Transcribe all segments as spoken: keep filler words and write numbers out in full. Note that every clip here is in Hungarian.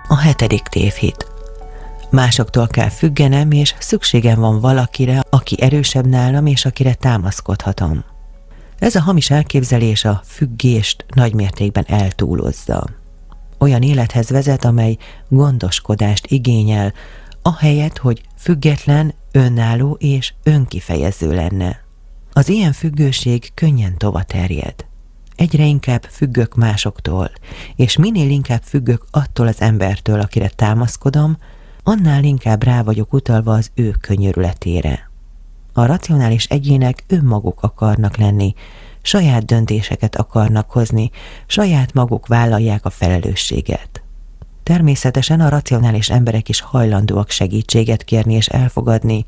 A hetedik tévhit. Másoktól kell függenem, és szükségem van valakire, aki erősebb nálam, és akire támaszkodhatom. Ez a hamis elképzelés a függést nagymértékben eltúlozza. Olyan élethez vezet, amely gondoskodást igényel, ahelyett, hogy független, önálló és önkifejező lenne. Az ilyen függőség könnyen tova terjed. Egyre inkább függök másoktól, és minél inkább függök attól az embertől, akire támaszkodom, annál inkább rá vagyok utalva az ő könyörületére. A racionális egyének önmaguk akarnak lenni, saját döntéseket akarnak hozni, saját maguk vállalják a felelősséget. Természetesen a racionális emberek is hajlandóak segítséget kérni és elfogadni,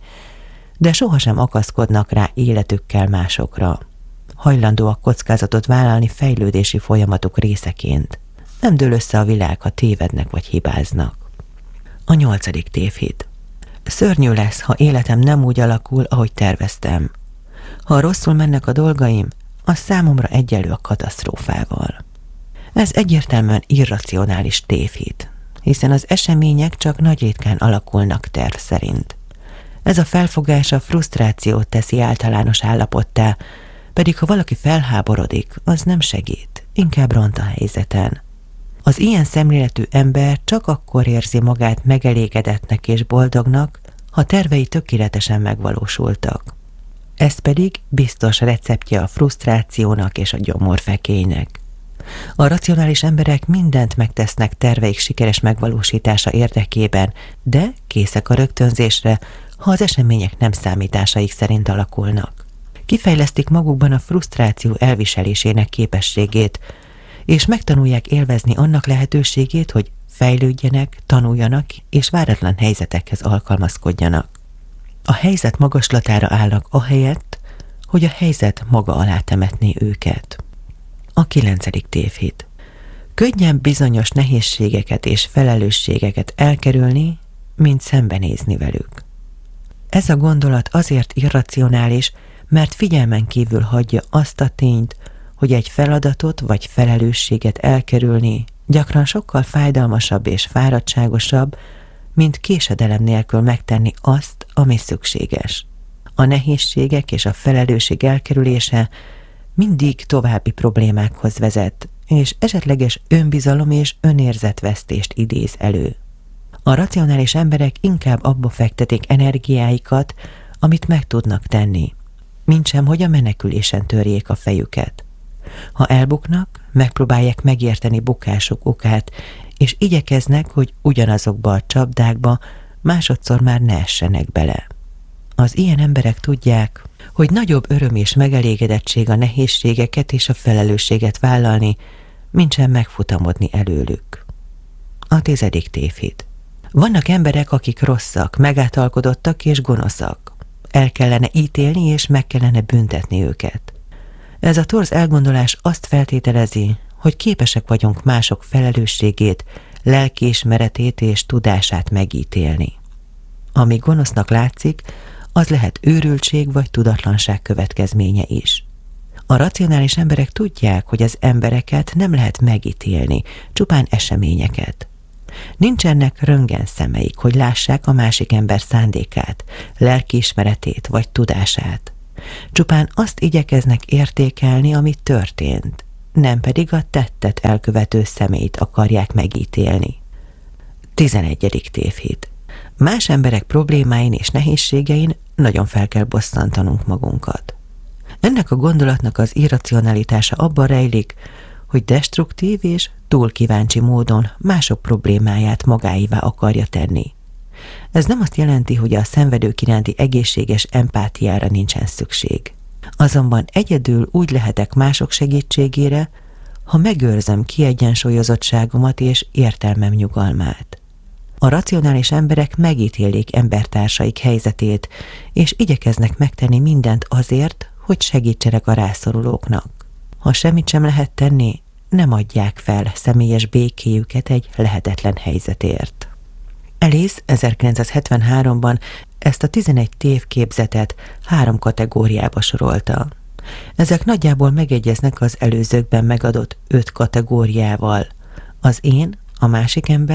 de sohasem akaszkodnak rá életükkel másokra. Hajlandóak kockázatot vállalni fejlődési folyamatok részeként. Nem dől össze a világ, ha tévednek vagy hibáznak. A nyolcadik tévhit. Szörnyű lesz, ha életem nem úgy alakul, ahogy terveztem. Ha rosszul mennek a dolgaim, az számomra egyenlő a katasztrófával. Ez egyértelműen irracionális tévhit, hiszen az események csak nagy ritkán alakulnak terv szerint. Ez a felfogás a frusztrációt teszi általános állapottá, pedig ha valaki felháborodik, az nem segít, inkább ront a helyzeten. Az ilyen szemléletű ember csak akkor érzi magát megelégedetnek és boldognak, ha tervei tökéletesen megvalósultak. Ez pedig biztos receptje a frusztrációnak és a gyomorfekélynek. A racionális emberek mindent megtesznek terveik sikeres megvalósítása érdekében, de készek a rögtönzésre, ha az események nem számításaik szerint alakulnak. Kifejlesztik magukban a frusztráció elviselésének képességét, és megtanulják élvezni annak lehetőségét, hogy fejlődjenek, tanuljanak és váratlan helyzetekhez alkalmazkodjanak. A helyzet magaslatára állnak ahelyett, hogy a helyzet maga alá temetné őket. A kilencedik tévhit. Könnyebb bizonyos nehézségeket és felelősségeket elkerülni, mint szembenézni velük. Ez a gondolat azért irracionális, mert figyelmen kívül hagyja azt a tényt, hogy egy feladatot vagy felelősséget elkerülni gyakran sokkal fájdalmasabb és fáradtságosabb, mint késedelem nélkül megtenni azt, ami szükséges. A nehézségek és a felelősség elkerülése mindig további problémákhoz vezet, és esetleges önbizalom és önérzetvesztést idéz elő. A racionális emberek inkább abba fektetik energiáikat, amit meg tudnak tenni, mintsem, hogy a menekülésen törjék a fejüket. Ha elbuknak, megpróbálják megérteni bukásuk okát, és igyekeznek, hogy ugyanazokba a csapdákba másodszor már ne essenek bele. Az ilyen emberek tudják, hogy nagyobb öröm és megelégedettség a nehézségeket és a felelősséget vállalni, mintsem megfutamodni előlük. A tizedik tévhit. Vannak emberek, akik rosszak, megátalkodottak és gonoszak. El kellene ítélni és meg kellene büntetni őket. Ez a torz elgondolás azt feltételezi, hogy képesek vagyunk mások felelősségét, lelkiismeretét és tudását megítélni. Ami gonosznak látszik, az lehet őrültség vagy tudatlanság következménye is. A racionális emberek tudják, hogy az embereket nem lehet megítélni, csupán eseményeket. Nincsenek röntgen szemeik, hogy lássák a másik ember szándékát, lelkiismeretét vagy tudását. Csupán azt igyekeznek értékelni, ami történt, nem pedig a tettet elkövető személyt akarják megítélni. tizenegyedik tévhit. Más emberek problémáin és nehézségein nagyon fel kell bosszantanunk magunkat. Ennek a gondolatnak az irracionalitása abban rejlik, hogy destruktív és túl kíváncsi módon mások problémáját magáévá akarja tenni. Ez nem azt jelenti, hogy a szenvedők iránti egészséges empátiára nincsen szükség. Azonban egyedül úgy lehetek mások segítségére, ha megőrzöm kiegyensúlyozottságomat és értelmem nyugalmát. A racionális emberek megítélik embertársaik helyzetét, és igyekeznek megtenni mindent azért, hogy segítsenek a rászorulóknak. Ha semmit sem lehet tenni, nem adják fel személyes békéjüket egy lehetetlen helyzetért. Alice ezerkilencszázhetvenháromban ezt a tizenegy tévképzetet három kategóriába sorolta. Ezek nagyjából megegyeznek az előzőkben megadott öt kategóriával: az én, a másik ember,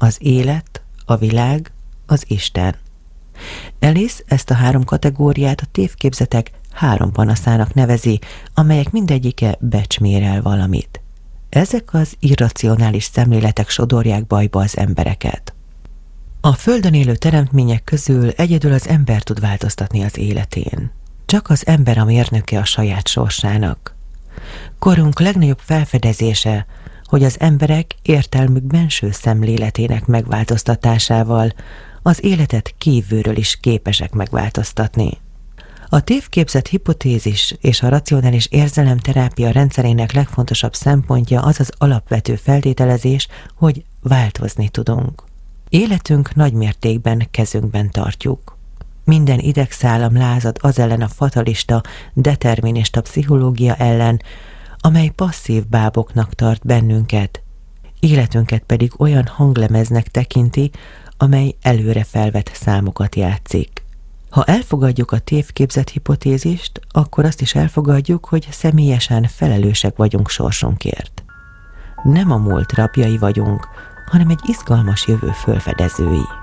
az élet, a világ, az Isten. Alice ezt a három kategóriát a tévképzetek három panaszának nevezi, amelyek mindegyike becsmérel valamit. Ezek az irracionális szemléletek sodorják bajba az embereket. A Földön élő teremtmények közül egyedül az ember tud változtatni az életén. Csak az ember a mérnöke a saját sorsának. Korunk legnagyobb felfedezése, hogy az emberek értelmük benső szemléletének megváltoztatásával az életet kívülről is képesek megváltoztatni. A tévképzet hipotézis és a racionális érzelemterápia rendszerének legfontosabb szempontja az az alapvető feltételezés, hogy változni tudunk. Életünk nagymértékben kezünkben tartjuk. Minden idegszálam lázad az ellen a fatalista, determinista pszichológia ellen, amely passzív báboknak tart bennünket, életünket pedig olyan hanglemeznek tekinti, amely előre felvett számokat játszik. Ha elfogadjuk a tévképzet hipotézist, akkor azt is elfogadjuk, hogy személyesen felelősek vagyunk sorsunkért. Nem a múlt rabjai vagyunk, hanem egy izgalmas jövő fölfedezői.